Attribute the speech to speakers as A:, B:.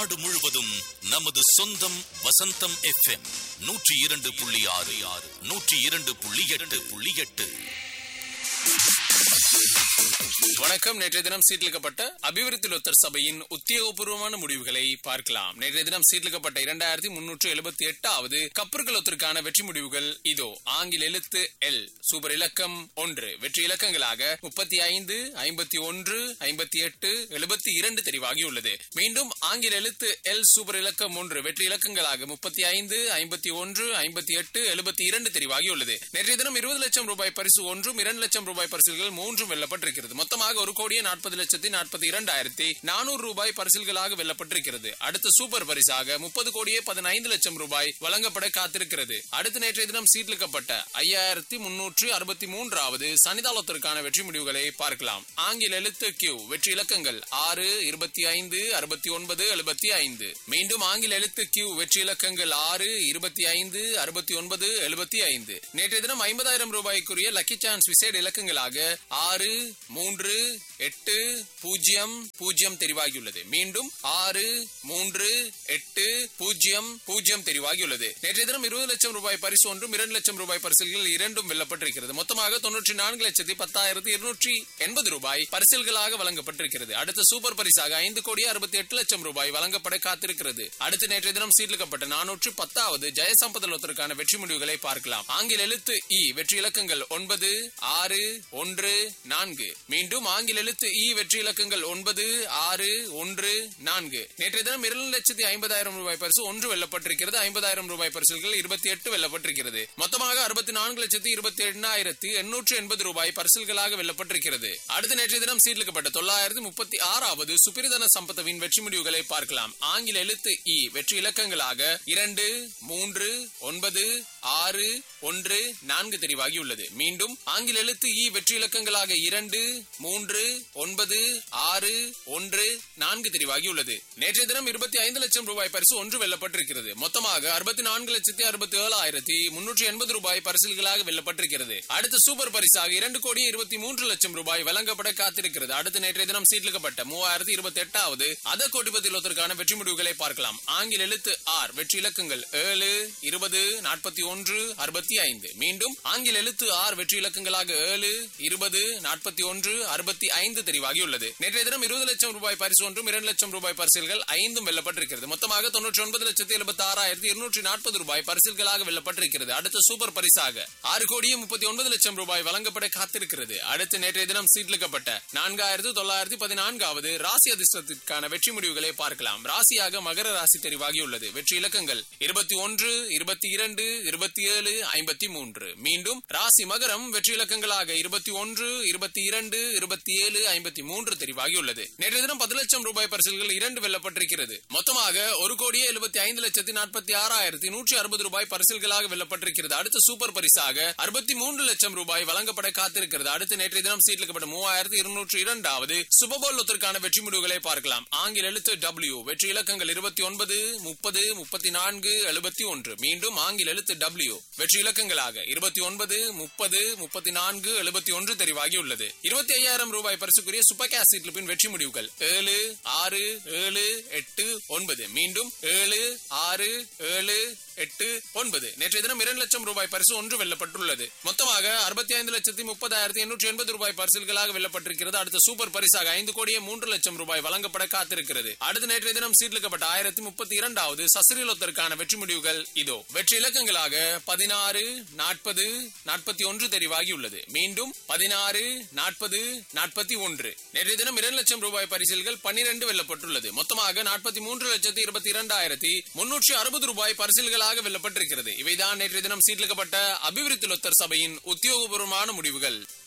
A: நாடு முழுவதும் நமது சொந்தம் வசந்தம் FM 102.6 102.8
B: வணக்கம். நேற்றைய தினம் சீர்லிக்கப்பட்ட அபிவிருத்தி லொத்தர் சபையின் உத்தியோகபூர்வமான முடிவுகளை பார்க்கலாம். நேற்றைய தினம் சீர்லிக்கப்பட்ட 2378வது கப்பற்களத்திற்கான வெற்றி முடிவுகள் இதோ. ஆங்கில எழுத்து L சூப்பர் இலக்கம் 1 வெற்றி இலக்கங்களாக 35, 51, 58, 72 தெரிவாகியுள்ளது. மீண்டும் ஆங்கில எழுத்து L சூப்பர் இலக்கம் 1 வெற்றி இலக்கங்களாக 35, 51, 58, 72 தெரிவாகியுள்ளது. நேற்றைய தினம் 20 லட்சம் ரூபாய் பரிசு 1, 2 லட்சம் ரூபாய் பரிசுகள் 3 வெல்லப்பட்டிருக்கிறது. மொத்தமாக 1,40,42,400 ரூபாய் பரிசில்களாக வெல்லப்பட்டிருக்கிறது. அடுத்த சூப்பர் பரிசாக 30,15,00,000 ரூபாய் வழங்கப்பட காத்திருக்கிறது. அடுத்த நேற்றைய தினம் சீட்லிக்கப்பட்ட 5,363வது சனிதாளத்திற்கான வெற்றி முடிவுகளை பார்க்கலாம். ஆங்கில எழுத்து Q வெற்றி இலக்கங்கள் 6, 25, 69, 75. மீண்டும் ஆங்கில எழுத்து Q வெற்றி இலக்கங்கள் 6, 25, 69, 75. நேற்றைய தினம் 50,000 ரூபாய்க்குரிய லக்கி சான்ஸ் விசேட இலக்கங்களாக 6, 3, 8, 0, 0 தெரிவாகியுள்ளது. மீண்டும் 6, 3, 8, 0, 0 தெரிவாகியுள்ளது. நேற்றைய தினம் 20 லட்சம் ரூபாய் பரிசு 1, 2 லட்சம் ரூபாய் பரிசில்கள் 2 வெல்லப்பட்டிருக்கிறது. மொத்தமாக 94,10,1080 ரூபாய் பரிசில்களாக வழங்கப்பட்டிருக்கிறது. அடுத்த சூப்பர் பரிசாக 5,68,00,000 ரூபாய் வழங்கப்பட காத்திருக்கிறது. அடுத்து நேற்றைய தினம் சீட்லிக்கப்பட்ட 410வது ஜெயசம்பதத்திற்கான வெற்றி முடிவுகளை பார்க்கலாம். ஆங்கில எழுத்து E வெற்றி இலக்கங்கள் 9, 6, 1, 4. மீண்டும் ஆங்கில எழுத்து E வெற்றி இலக்கங்கள் 9, 6, 1, 4. நேற்றைய தினம் 2,50,000 ரூபாய் பரிசு 1 வெல்லப்பட்டிருக்கிறது. 50,000 ரூபாய் பரிசுகள் 28 வெல்லப்பட்டிருக்கிறது. மொத்தமாக 64,28,880 ரூபாய் பரிசுகளாக வெல்லப்பட்டிருக்கிறது. அடுத்த நேற்றைய தினம் சீட்லிக்கப்பட்ட 936வது சுப்பிரதன சம்பத்தவின் வெற்றி முடிவுகளை பார்க்கலாம். ஆங்கில எழுத்து E வெற்றி இலக்கங்களாக 2, 3, 9, 6, 1, 4 தெரிவாகியுள்ளது. மீண்டும் ஆங்கில எழுத்து E வெற்றி இலக்கங்களாக 2, 3, 9, 6, 1, 4 தெரிவாகியுள்ளது. நேற்றைய தினம் 25 லட்சம் ரூபாய் பரிசு 1 வெல்லப்பட்டிருக்கிறது. மொத்தமாக 64,67,380 ரூபாய் பரிசுகளாக வெல்லப்பட்டிருக்கிறது. அடுத்த சூப்பர் பரிசாக 2,23,00,000 ரூபாய் வழங்கப்பட காத்திருக்கிறது. அடுத்த நேற்றைய தினம் சீட்லிக்கப்பட்ட 3,028வது அத கோடிபதிலத்திற்கான வெற்றி முடிவுகளை பார்க்கலாம். ஆங்கில எழுத்து R வெற்றி இலக்கங்கள் 7, 20, 41, 65. மீண்டும் ஆங்கில எழுத்து R வெற்றி இலக்கங்களாக 7, 20, 41, 65 தெரிவாகியுள்ளது. நேற்றைய தினம் 20 லட்சம் ரூபாய் பரிசு 1, 2 லட்சம் ரூபாய் பரிசுகள் 5 வெல்லப்பட்டிருக்கிறது. மொத்தமாக 99,76,240 ரூபாய் பரிசுகளாக வெல்லப்பட்டிருக்கிறது. அடுத்த சூப்பர் பரிசாக 6,39,00,000 ரூபாய் வழங்கப்பட காத்திருக்கிறது. அடுத்து நேற்றைய தினம் சீட்லிக்கப்பட்ட 4,914வது ராசி அதிர்ஷ்டத்திற்கான வெற்றி முடிவுகளை பார்க்கலாம். ராசியாக மகர ராசி தெரிவாகியுள்ளது. வெற்றி இலக்கங்கள் 21, 22, 27, 53. மீண்டும் ராசி மகரம் வெற்றி இலக்கங்களாக 21, 22, 27, 53 தெரிவாகியுள்ளது. நேற்றைய தினம் 10 லட்சம் ரூபாய் பரிசுகள் 2 வெல்லப்பட்டிருக்கிறது. மொத்தமாக 1,75,46,160 ரூபாய் பரிசுகளாக வெல்லப்பட்டிருக்கிறது. அடுத்த சூப்பர் பரிசாக 63 லட்சம் ரூபாய் வழங்கப்பட காத்திருக்கிறது. அடுத்து நேற்றைய தினம் சீட்லிக்கப்பட்ட 3,202வது சுபபோலத்திற்கான வெற்றி முடிவுகளை பார்க்கலாம். ஆங்கில எழுத்து W வெற்றி இலக்கங்கள் 29, 30, 34, 71. மீண்டும் ஆங்கில எழுத்து W வெற்றி இலக்கங்களாக 29, 30, 34, 71 தெரிவாகியுள்ளது. 25,000 ரூபாய் பரிசுக்குரிய சூப்பர் கேஷ் சீட்லிப்பின் வெற்றி முடிவுகள் 7, 6, 7, 8, 9. மீண்டும் 7, 6, 7, 8, 9. நேற்றைய தினம் 2 லட்சம் ரூபாய் பரிசு 1 வெல்லப்பட்டுள்ளது. மொத்தமாக 65,30,880 ரூபாய் பரிசுகளாக வெல்லப்பட்டிருக்கிறது. அடுத்த சூப்பர் பரிசாக 5,03,00,000 ரூபாய் வழங்கப்பட காத்திருக்கிறது. அடுத்த நேற்றைய தினம் சீட்லிக்கப்பட்ட 1032வது சசிரிலத்திற்கான வெற்றி முடிவுகள் இதோ. வெற்றி இலக்கங்களாக 16, 40, 41 தெரிவாகியுள்ளது. மீண்டும் 16, 40, 41. நேற்றைய தினம் 2 லட்சம் ரூபாய் பரிசுகள் 12 வெல்லப்பட்டுள்ளது. மொத்தமாக 43,22,360 ரூபாய் பரிசுகளாக வெல்லப்பட்டிருக்கிறது. இவைதான் நேற்றைய தினம் சீட்லிக்கப்பட்ட அபிவிருத்தி லொத்தர் சபையின் உத்தியோகபூர்வமான முடிவுகள்.